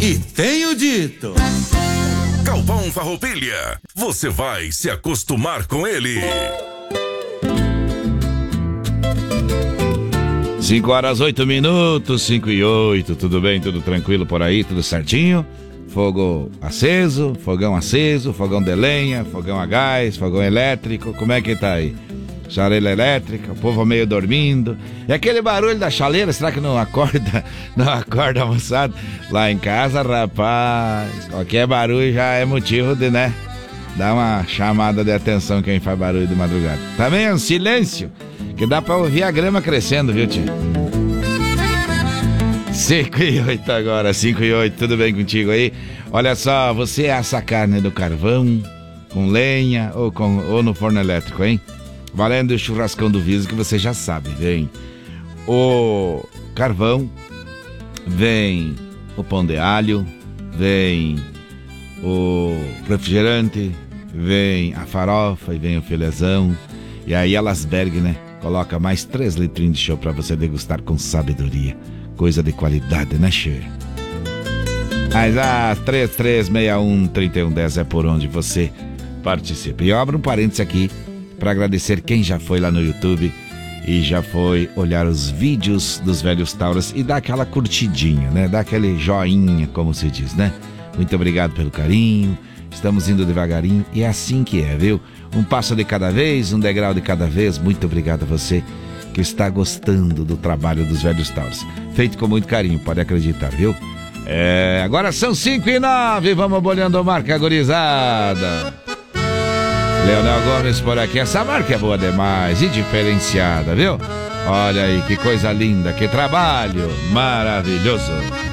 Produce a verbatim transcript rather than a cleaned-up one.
E tenho dito. Galpão Farroupilha, você vai se acostumar com ele. cinco horas, oito minutos, cinco e oito, tudo bem, tudo tranquilo por aí, tudo certinho? Fogo aceso, fogão aceso, fogão de lenha, fogão a gás, fogão elétrico, como é que tá aí? Chaleira elétrica, o povo meio dormindo. E aquele barulho da chaleira, será que não acorda? Não acorda a moçada? Lá em casa, rapaz, qualquer barulho já é motivo de, né? Dar uma chamada de atenção quem faz barulho de madrugada. Também é um silêncio que dá pra ouvir a grama crescendo, viu, tio? cinco e oito agora, cinco e oito, tudo bem contigo aí? Olha só, você assa a carne do carvão, com lenha ou, com, ou no forno elétrico, hein? Valendo o churrascão do Viso, que você já sabe, vem o carvão, vem o pão de alho, vem o refrigerante, vem a farofa e vem o filezão. E aí Elasberg, né? Coloca mais três litrinhos de show pra você degustar com sabedoria. Coisa de qualidade, né, che? Mas a três três seis um, três um um zero é por onde você participa. E eu abro um parênteses aqui para agradecer quem já foi lá no YouTube e já foi olhar os vídeos dos Velhos Tauras e dar aquela curtidinha, né? Dar aquele joinha, como se diz, né? Muito obrigado pelo carinho. Estamos indo devagarinho e é assim que é, viu? Um passo de cada vez, um degrau de cada vez. Muito obrigado a você que está gostando do trabalho dos Velhos Tauras. Feito com muito carinho, pode acreditar, viu? É, agora são cinco e nove, vamos bolhando a marca gorizada. Leonel Gomes por aqui, essa marca é boa demais e diferenciada, viu? Olha aí, que coisa linda, que trabalho maravilhoso.